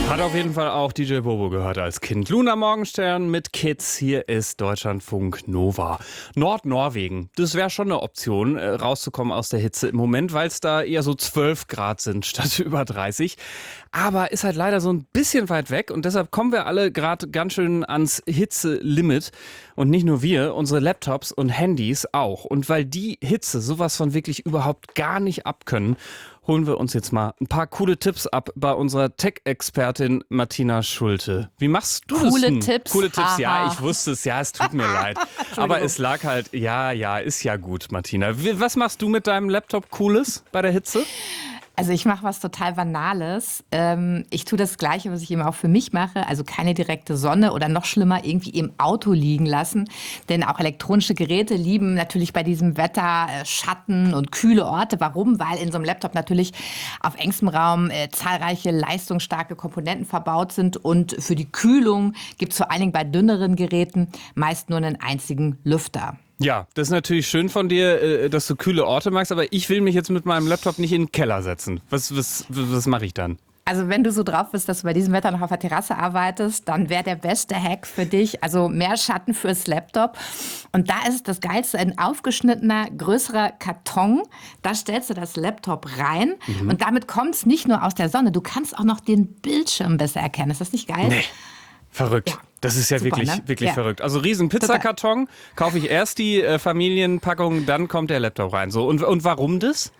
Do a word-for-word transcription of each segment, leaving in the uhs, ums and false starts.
Hat auf jeden Fall auch D J Bobo gehört als Kind. Luna Morgenstern mit Kids. Hier ist Deutschlandfunk Nova. Nordnorwegen, das wäre schon eine Option, äh, rauszukommen aus der Hitze im Moment, weil es da eher so zwölf Grad sind statt über dreißig. Aber ist halt leider so ein bisschen weit weg und deshalb kommen wir alle gerade ganz schön ans Hitzelimit. Und nicht nur wir, unsere Laptops und Handys auch. Und weil die Hitze sowas von wirklich überhaupt gar nicht abkönnen, holen wir uns jetzt mal ein paar coole Tipps ab bei unserer Tech-Expertin Martina Schulte. Wie machst du das? Coole denn? Tipps. Coole Tipps, Haha. ja, ich wusste es, ja, es tut mir leid. Aber es lag halt, ja, ja, ist ja gut, Martina. Wie- Was machst du mit deinem Laptop Cooles bei der Hitze? Also ich mache was total Banales. Ähm, ich tue das Gleiche, was ich eben auch für mich mache. Also keine direkte Sonne oder noch schlimmer irgendwie im Auto liegen lassen. Denn auch elektronische Geräte lieben natürlich bei diesem Wetter äh, Schatten und kühle Orte. Warum? Weil in so einem Laptop natürlich auf engstem Raum äh, zahlreiche leistungsstarke Komponenten verbaut sind. Und für die Kühlung gibt es vor allen Dingen bei dünneren Geräten meist nur einen einzigen Lüfter. Ja, das ist natürlich schön von dir, äh, dass du kühle Orte magst, aber ich will mich jetzt mit meinem Laptop nicht in den Keller setzen. Was, was, was mache ich dann? Also wenn du so drauf bist, dass du bei diesem Wetter noch auf der Terrasse arbeitest, dann wäre der beste Hack für dich, also mehr Schatten fürs Laptop. Und da ist das Geilste, ein aufgeschnittener, größerer Karton. Da stellst du das Laptop rein Mhm. und damit kommt es nicht nur aus der Sonne, du kannst auch noch den Bildschirm besser erkennen. Ist das nicht geil? Nee. Verrückt. Ja. Das ist ja Super, wirklich, ne? wirklich Ja. verrückt. Also riesen Pizzakarton, kaufe ich erst die äh, Familienpackung, dann kommt der Laptop rein. So. Und, und warum das?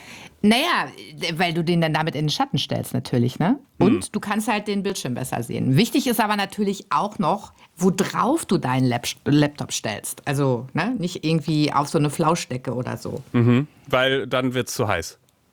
Naja, weil du den dann damit in den Schatten stellst natürlich, ne? Und du kannst halt den Bildschirm besser sehen. Wichtig ist aber natürlich auch noch, worauf du deinen Lap- Laptop stellst. Also ne? Nicht irgendwie auf so eine Flauschdecke oder so. Mhm. Weil dann wird es zu heiß.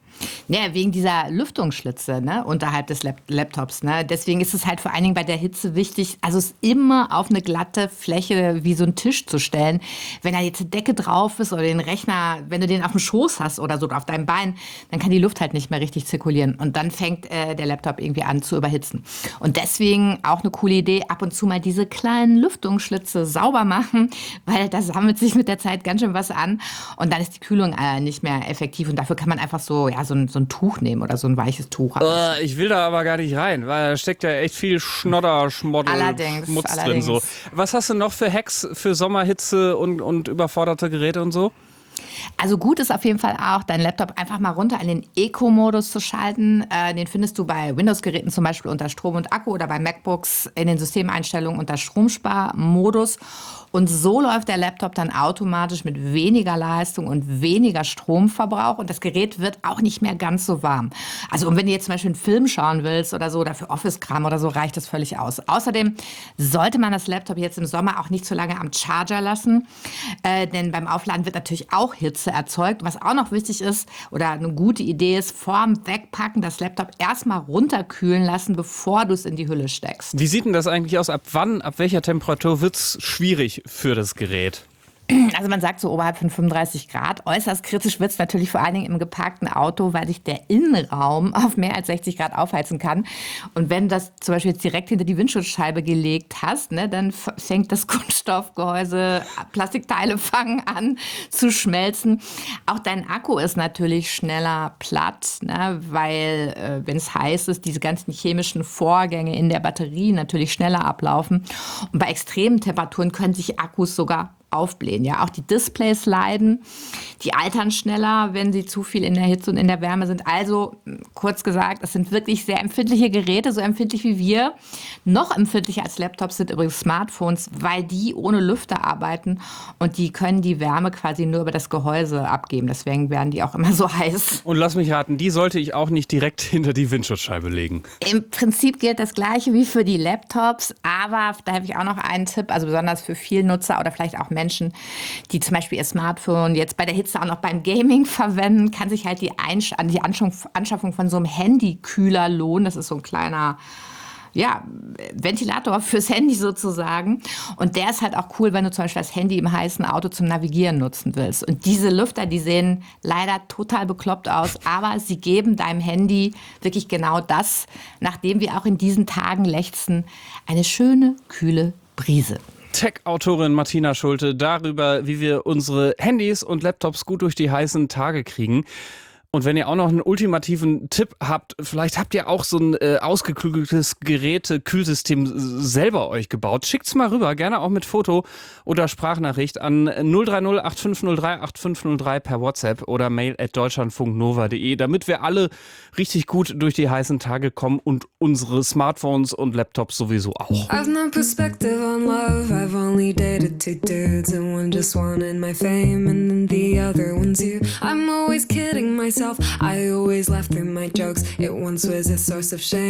Ja, wegen dieser Lüftungsschlitze ne, unterhalb des Lap- Laptops. Ne. Deswegen ist es halt vor allen Dingen bei der Hitze wichtig, also es immer auf eine glatte Fläche wie so einen Tisch zu stellen. Wenn da jetzt eine Decke drauf ist oder den Rechner, wenn du den auf dem Schoß hast oder so oder auf deinem Bein, dann kann die Luft halt nicht mehr richtig zirkulieren. Und dann fängt äh, der Laptop irgendwie an zu überhitzen. Und deswegen auch eine coole Idee, ab und zu mal diese kleinen Lüftungsschlitze sauber machen, weil da sammelt sich mit der Zeit ganz schön was an. Und dann ist die Kühlung äh, nicht mehr effektiv. Und dafür kann man einfach so, ja, so ein, so ein Tuch nehmen oder so ein weiches Tuch. Äh, ich will da aber gar nicht rein, weil da steckt ja echt viel Schnodder, Schmoddel, Allerdings, Schmutz drin. allerdings. So. Was hast du noch für Hacks für Sommerhitze und, und überforderte Geräte und so? Also gut ist auf jeden Fall auch, deinen Laptop einfach mal runter in den Eco-Modus zu schalten. Äh, den findest du bei Windows-Geräten zum Beispiel unter Strom und Akku oder bei MacBooks in den Systemeinstellungen unter Stromsparmodus. Und so läuft der Laptop dann automatisch mit weniger Leistung und weniger Stromverbrauch und das Gerät wird auch nicht mehr ganz so warm. Also und wenn du jetzt zum Beispiel einen Film schauen willst oder so oder für Office-Kram oder so, reicht das völlig aus. Außerdem sollte man das Laptop jetzt im Sommer auch nicht zu lange am Charger lassen, äh, denn beim Aufladen wird natürlich auch Hitze erzeugt. Was auch noch wichtig ist oder eine gute Idee ist, vorm Wegpacken das Laptop erstmal runterkühlen lassen, bevor du es in die Hülle steckst. Wie sieht denn das eigentlich aus? Ab wann, ab welcher Temperatur wird es schwierig für das Gerät? Also man sagt so oberhalb von fünfunddreißig Grad. Äußerst kritisch wird es natürlich vor allen Dingen im geparkten Auto, weil sich der Innenraum auf mehr als sechzig Grad aufheizen kann. Und wenn du das zum Beispiel jetzt direkt hinter die Windschutzscheibe gelegt hast, ne, dann f- fängt das Kunststoffgehäuse, Plastikteile fangen an zu schmelzen. Auch dein Akku ist natürlich schneller platt, ne, weil äh, wenn es heiß ist, diese ganzen chemischen Vorgänge in der Batterie natürlich schneller ablaufen. Und bei extremen Temperaturen können sich Akkus sogar aufblähen. Ja, auch die Displays leiden, die altern schneller, wenn sie zu viel in der Hitze und in der Wärme sind. Also kurz gesagt, es sind wirklich sehr empfindliche Geräte, so empfindlich wie wir. Noch empfindlicher als Laptops sind übrigens Smartphones, weil die ohne Lüfter arbeiten und die können die Wärme quasi nur über das Gehäuse abgeben. Deswegen werden die auch immer so heiß. Und lass mich raten, die sollte ich auch nicht direkt hinter die Windschutzscheibe legen. Im Prinzip gilt das Gleiche wie für die Laptops, aber da habe ich auch noch einen Tipp, also besonders für Vielnutzer oder vielleicht auch Menschen, die zum Beispiel ihr Smartphone jetzt bei der Hitze auch noch beim Gaming verwenden, kann sich halt die, Einsch- die Anschaff- Anschaffung von so einem Handykühler lohnen. Das ist so ein kleiner ja, Ventilator fürs Handy sozusagen. Und der ist halt auch cool, wenn du zum Beispiel das Handy im heißen Auto zum Navigieren nutzen willst. Und diese Lüfter, die sehen leider total bekloppt aus, aber sie geben deinem Handy wirklich genau das, nachdem wir auch in diesen Tagen lechzen, eine schöne, kühle Brise. Tech-Autorin Martina Schulte darüber, wie wir unsere Handys und Laptops gut durch die heißen Tage kriegen. Und wenn ihr auch noch einen ultimativen Tipp habt, vielleicht habt ihr auch so ein äh, ausgeklügeltes Geräte-Kühlsystem selber euch gebaut, schickt's mal rüber, gerne auch mit Foto oder Sprachnachricht an null drei null acht fünf null drei acht fünf null drei per WhatsApp oder mail at deutschlandfunknova punkt de, damit wir alle richtig gut durch die heißen Tage kommen und unsere Smartphones und Laptops sowieso auch. I've no perspective on love. I've only dated two dudes, and one just wanted my fame, and then the other one's you. I'm always kidding myself. I always laugh through my jokes. It once was a source of shame.